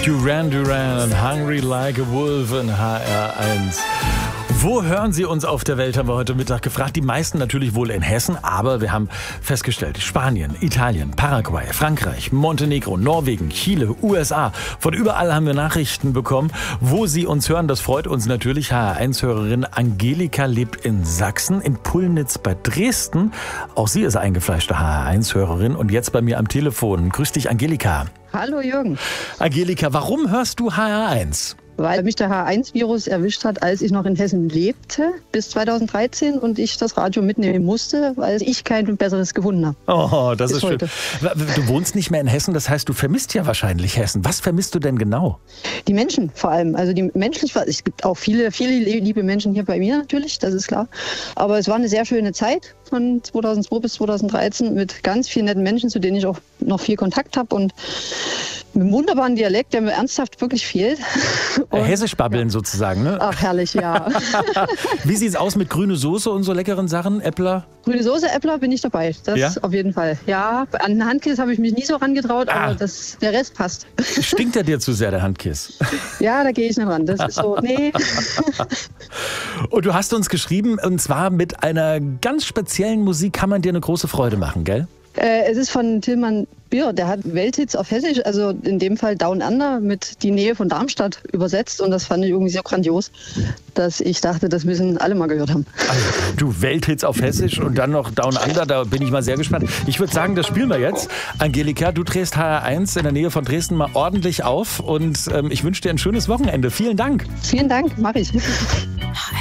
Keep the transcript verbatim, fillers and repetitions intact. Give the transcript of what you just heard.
Duran Duran und Hungry Like a Wolf in H R eins. Wo hören Sie uns auf der Welt, haben wir heute Mittag gefragt. Die meisten natürlich wohl in Hessen, aber wir haben festgestellt, Spanien, Italien, Paraguay, Frankreich, Montenegro, Norwegen, Chile, U S A. Von überall haben wir Nachrichten bekommen, wo Sie uns hören. Das freut uns natürlich. H R eins-Hörerin Angelika lebt in Sachsen, in Pullnitz bei Dresden. Auch sie ist eingefleischte H R eins-Hörerin und jetzt bei mir am Telefon. Grüß dich, Angelika. Hallo Jürgen. Angelika, warum hörst du H R eins? Weil mich der H eins Virus erwischt hat, als ich noch in Hessen lebte, bis zweitausenddreizehn und ich das Radio mitnehmen musste, weil ich kein besseres gefunden habe. Oh, das ist heute. schön. Du wohnst nicht mehr in Hessen, das heißt, du vermisst ja wahrscheinlich Hessen. Was vermisst du denn genau? Die Menschen vor allem, also die menschlich, es gibt auch viele, viele liebe Menschen hier bei mir natürlich, das ist klar. Aber es war eine sehr schöne Zeit von zweitausendzwei bis zweitausenddreizehn mit ganz vielen netten Menschen, zu denen ich auch noch viel Kontakt habe und mit einem wunderbaren Dialekt, der mir ernsthaft wirklich fehlt. Und, Hessisch babbeln ja. sozusagen, ne? Ach, herrlich, ja. Wie sieht's aus mit grüne Soße und so leckeren Sachen, Äppler? Grüne Soße, Äppler bin ich dabei, das Ja? auf jeden Fall. Ja, an den Handkiss habe ich mich nie so rangetraut, Ah. aber das, der Rest passt. Stinkt er dir zu sehr, der Handkiss? Ja, da gehe ich nicht ran, das ist so, nee. Und du hast uns geschrieben, und zwar mit einer ganz speziellen Musik kann man dir eine große Freude machen, gell? Äh, es ist von Tilman Bier, der hat Welthits auf Hessisch, also in dem Fall Down Under mit Die Nähe von Darmstadt übersetzt und das fand ich irgendwie so grandios, dass ich dachte, das müssen alle mal gehört haben. Also, du, Welthits auf Hessisch und dann noch Down Under, da bin ich mal sehr gespannt. Ich würde sagen, das spielen wir jetzt. Angelika, du drehst H R eins in der Nähe von Dresden mal ordentlich auf und ähm, ich wünsche dir ein schönes Wochenende. Vielen Dank. Vielen Dank, mache ich.